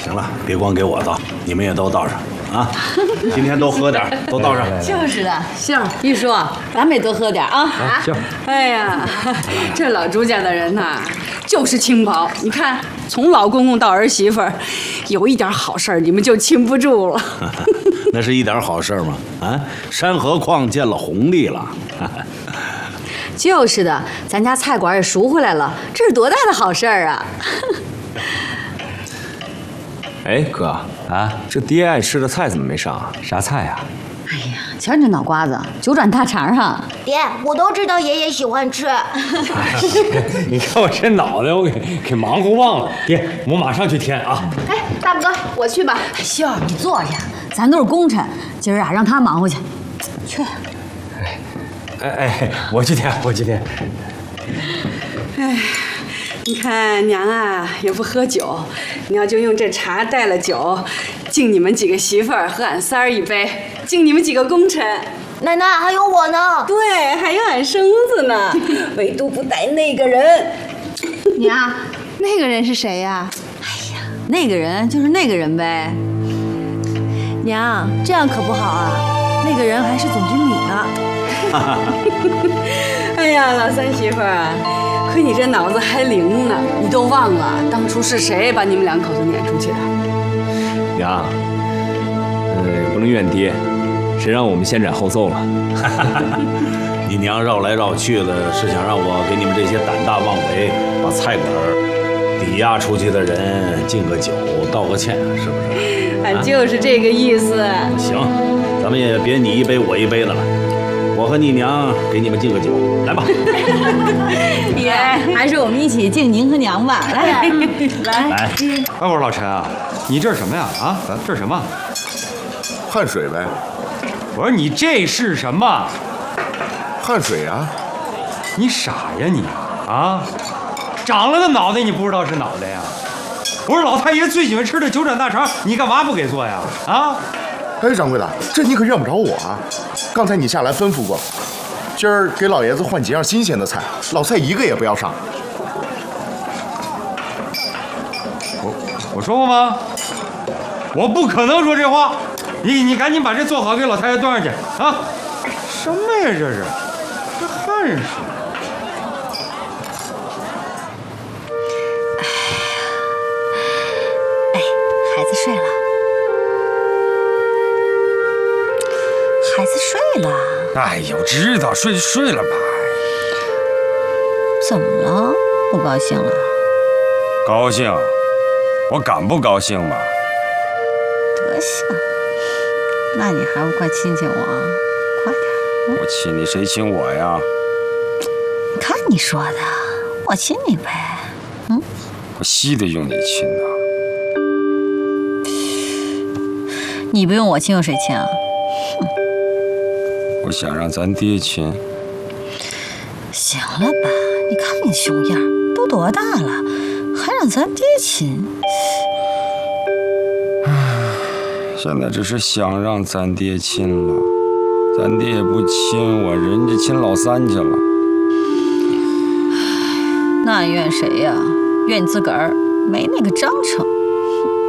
行了，别光给我倒，你们也都倒上啊！今天都喝点，都倒上。 就是的，行，玉叔，咱们也多喝点啊！ 行。 哎呀，这老朱家的人呐，就是轻薄。你看，从老公公到儿媳妇儿，有一点好事儿你们就禁不住了。 那是一点好事吗？啊，山河矿见了红利了。 就是的，咱家菜馆也赎回来了，这是多大的好事儿啊！ 哎，哥啊，这爹爱吃的菜怎么没上啊？啥菜呀？ 哎呀，瞧你这脑瓜子，九转大肠啊！ 爹，我都知道爷爷喜欢吃。 你看我这脑袋，我给忙活忘了。爹，我马上去添啊。 哎，大哥，我去吧。 秀儿，你坐下，咱都是功臣，今儿啊让他忙活去。去。 哎，我去添。 哎，你看娘啊也不喝酒，娘就用这茶带了酒，敬你们几个媳妇儿和俺三儿一杯，敬你们几个功臣。 奶奶还有我呢。 对，还有俺生子呢，唯独不带那个人。 娘， 那个人是谁呀？ 那个人就是那个人呗。 娘，这样可不好啊，那个人还是总经理呢。 哎呀，老三媳妇儿啊，亏你这脑子还灵呢，你都忘了当初是谁把你们两口子撵出去的？ 娘，不能怨爹，谁让我们先斩后奏了？ 你娘绕来绕去的，是想让我给你们这些胆大妄为、把菜馆抵押出去的人敬个酒、道个歉，是不是？ 俺就是这个意思。 行，咱们也别你一杯我一杯的了。我和你娘给你们敬个酒，来吧。 爷，还是我们一起敬您和娘吧。来， 来。 我说老陈啊，你这是什么呀？啊，这是什么？ 汗水呗。 我说你这是什么？ 汗水啊！ 你傻呀你啊！长了个脑袋你不知道是脑袋呀？我说老太爷最喜欢吃的九转大肠，你干嘛不给做呀？啊！ 哎，掌柜的，这你可怨不着我啊！刚才你下来吩咐过，今儿给老爷子换几样新鲜的菜，老蔡一个也不要上。 我说过吗？我不可能说这话。你赶紧把这做好，给老太爷端上去啊！什么呀这是？这汗水。 哎，孩子睡了。孩子睡了。 哎呦，知道睡就睡了吧。 怎么了？不高兴了？ 高兴，我敢不高兴吗？ 德行，那你还不快亲亲我？快点！ 我亲你，谁亲我呀？ 你看你说的，我亲你呗。嗯， 我稀得用你亲呐。 你不用我亲，用谁亲啊？ 我想让咱爹亲。 行了吧，你看你熊样，都多大了，还让咱爹亲？ 现在只是想让咱爹亲了，咱爹也不亲我，人家亲老三去了。 那怨谁呀？怨你自个儿，没那个章程。